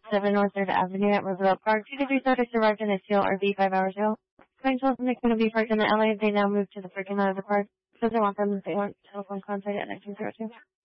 7 North 3rd Avenue at Roosevelt Park. 2 to 3 subjects arrived in a steel RV 5 hours ago. Claims was going to be parked in the alley. They now moved to the freaking out of the park. Because they want them, they want telephone contact at 1902.